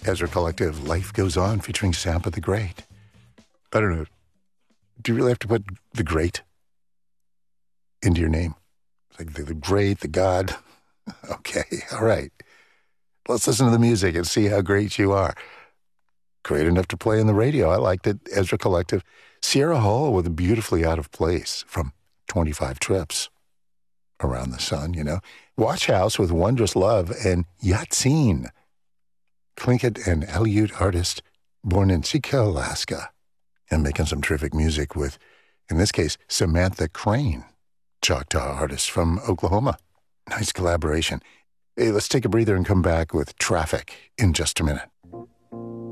Ezra Collective, Life Goes On, featuring Sampa the Great. I don't know. Do you really have to put the great into your name? Like the great, the God. Okay, all right. Let's listen to the music and see how great you are. Great enough to play on the radio. I liked it. Ezra Collective. Sierra Hull with a Beautifully Out of Place from 25 Trips Around the Sun, you know. Watch House with Wondrous Love and Yatseen, Tlingit and Aleut artist born in Sitka, Alaska, and making some terrific music with, in this case, Samantha Crane, Choctaw artist from Oklahoma. Nice collaboration. Hey, let's take a breather and come back with Traffic in just a minute.